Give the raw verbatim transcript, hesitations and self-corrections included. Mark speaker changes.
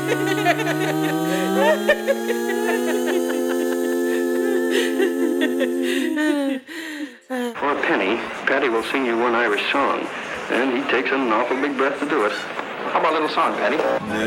Speaker 1: For a penny, Patty will sing you one Irish song, and he takes an awful big breath to do it. How about a little song, Patty?